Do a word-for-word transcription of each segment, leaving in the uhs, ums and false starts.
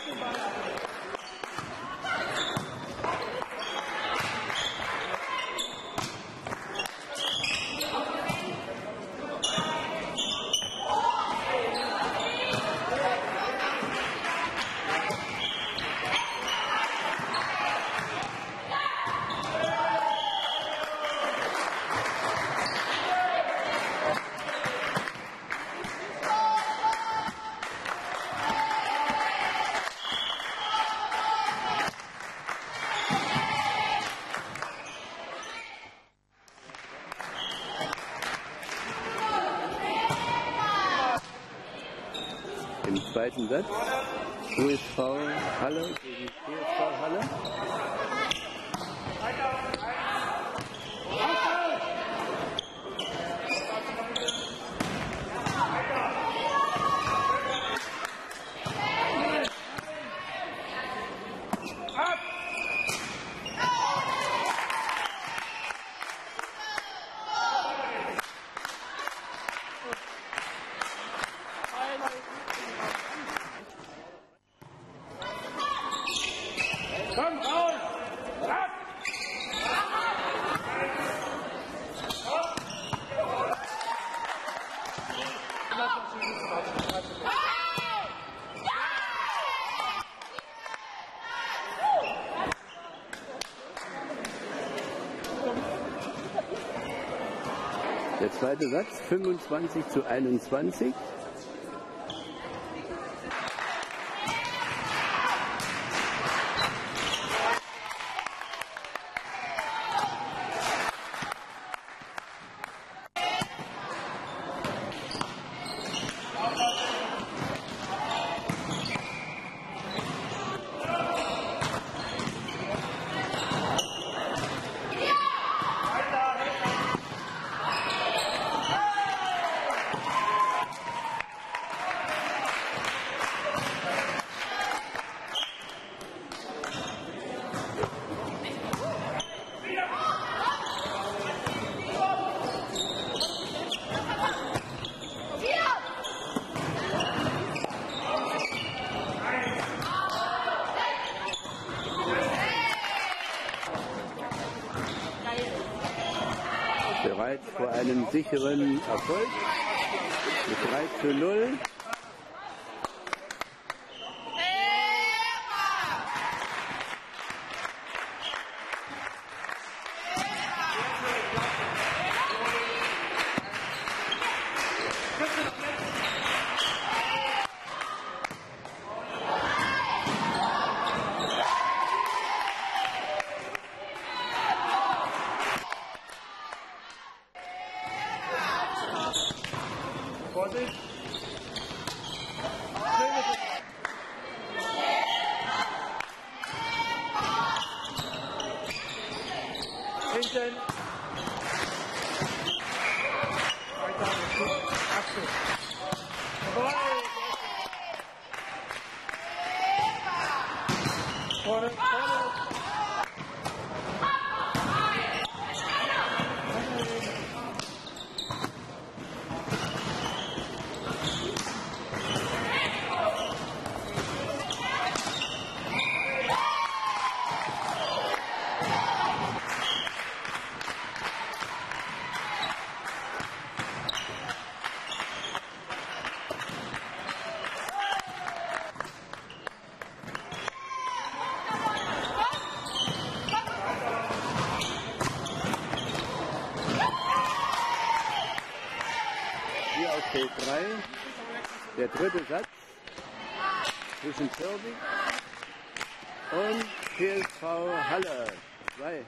Im zweiten Satz U S V Halle gegen T S V Halle. Komm raus! Ab! Der zweite Satz, fünfundzwanzig zu einundzwanzig. Bereits vor einem sicheren Erfolg mit drei zu null. Vorsicht! Hinten! Weiter, Achtung! Vorbei! Vorne, vorne! Hier auf Feld drei, der dritte Satz zwischen Zürich und T S V Halle zwei.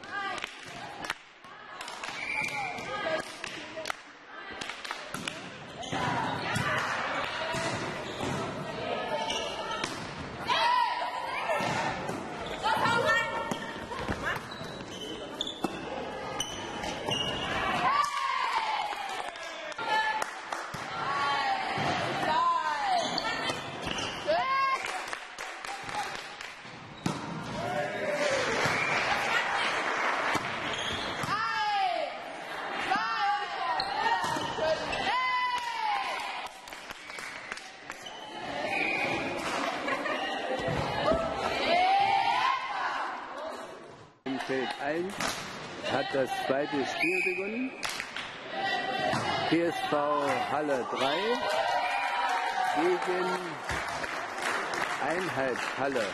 Feld eins hat das zweite Spiel begonnen. T S V Halle drei gegen Einheit Halle.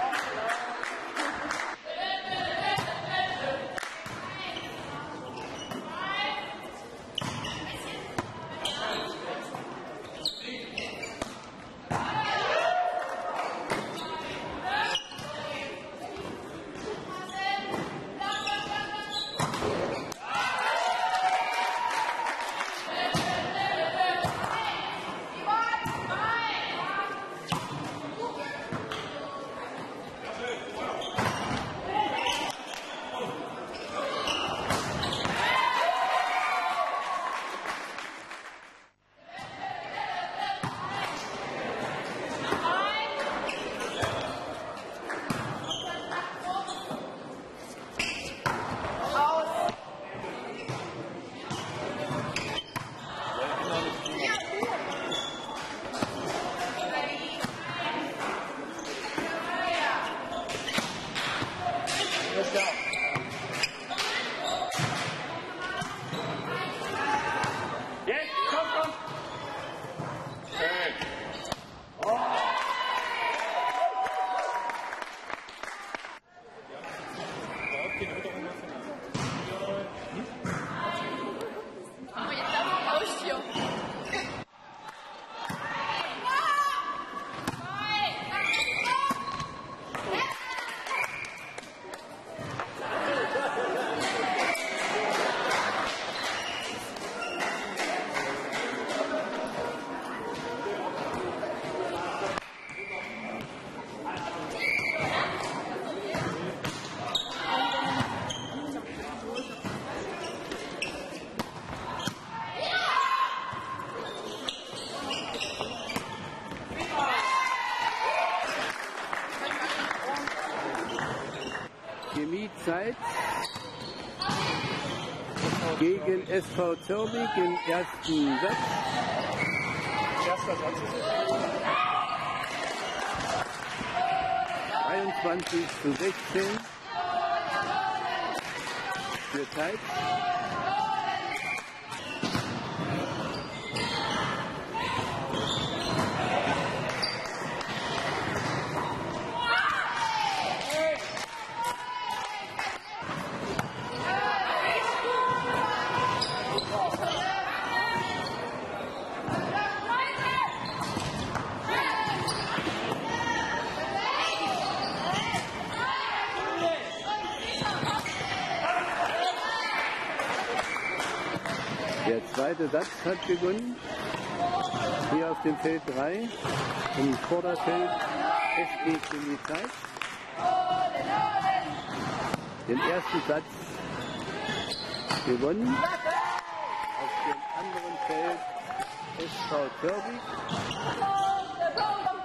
Chemiezeit gegen S V Zürich im ersten Satz. Erster Satz ist es. dreiundzwanzig zu sechzehn für Zeit. Der zweite Satz hat begonnen. Hier auf dem Feld drei, im Vorderfeld S G Chemiezeit. Den ersten Satz gewonnen. Auf dem anderen Feld S V Zürich.